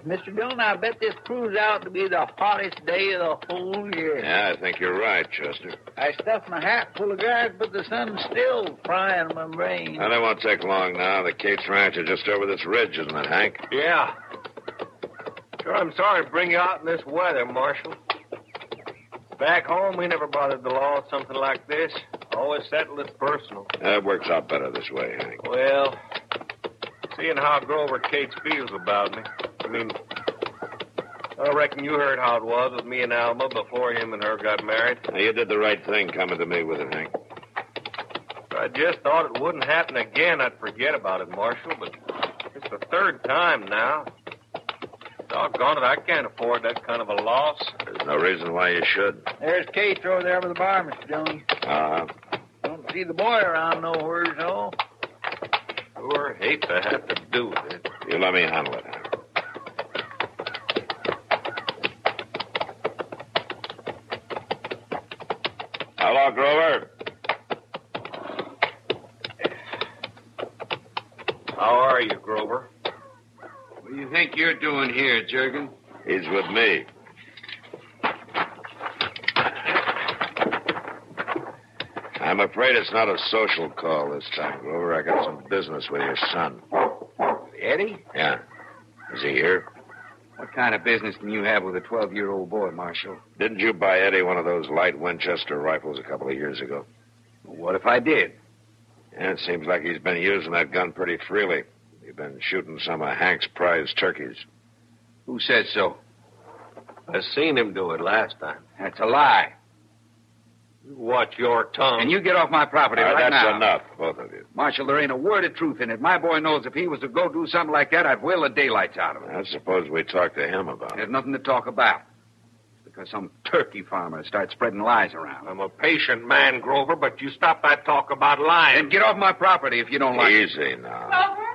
Mr. Dillon, I bet this proves out to be the hottest day of the whole year. Yeah, I think you're right, Chester. I stuffed my hat full of grass, but the sun's still frying my brain. Well, it won't take long now. The Cates Ranch is just over this ridge, isn't it, Hank? Yeah. Sure, I'm sorry to bring you out in this weather, Marshal. Back home, we never bothered the law with something like this. Always settled it personal. That works out better this way, Hank. Well, seeing how Grover Cates feels about me, I reckon you heard how it was with me and Alma before him and her got married. Now, you did the right thing coming to me with it, Hank. If I just thought it wouldn't happen again, I'd forget about it, Marshal, but it's the third time now. Doggone it, I can't afford that kind of a loss. There's no reason why you should. There's Cates over there by the bar, Mr. Jones. Don't see the boy around nowhere, so. Sure hate to have to do with it. You let me handle it, Hank. Hello, Grover. How are you, Grover? What do you think you're doing here, Jurgen? He's with me. I'm afraid it's not a social call this time, Grover. I got some business with your son. Eddie? Yeah. Is he here? What kind of business can you have with a 12-year-old boy, Marshal? Didn't you buy Eddie one of those light Winchester rifles a couple of years ago? What if I did? Yeah, it seems like he's been using that gun pretty freely. He's been shooting some of Hank's prize turkeys. Who says so? I seen him do it last time. That's a lie. Watch your tongue. And you get off my property right now. That's enough, both of you. Marshal, there ain't a word of truth in it. My boy knows if he was to go do something like that, I'd whale the daylights out of him. I suppose we talk to him about There's it. nothing to talk about. It's because some turkey farmer starts spreading lies around. I'm a patient man, Grover, but you stop that talk about lying. Then get off my property if you don't like it. Easy now. Grover?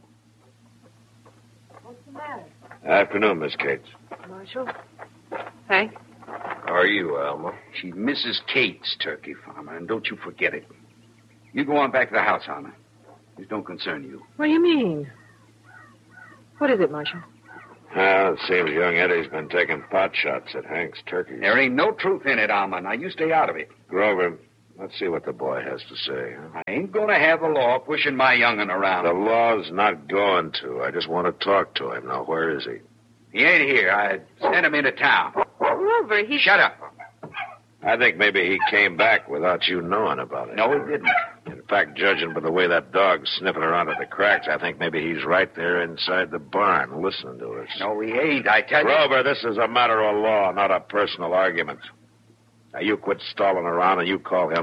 What's the matter? Afternoon, Miss Cates. Marshal? Hank? How are you, Alma? She's Mrs. Cates, turkey farmer, and don't you forget it. You go on back to the house, Alma. This don't concern you. What do you mean? What is it, Marshal? Well, it seems young Eddie's been taking pot shots at Hank's turkeys. There ain't no truth in it, Alma. Now, you stay out of it. Grover, let's see what the boy has to say. Huh? I ain't gonna have the law pushing my young'un around. The law's not going to. I just want to talk to him. Now, where is he? He ain't here. I sent him into town. Grover, he... Shut up. I think maybe he came back without you knowing about it. No, he didn't. In fact, judging by the way that dog's sniffing around at the cracks, I think maybe he's right there inside the barn listening to us. No, he ain't, I tell you. Grover, this is a matter of law, not a personal argument. Now, you quit stalling around and you call him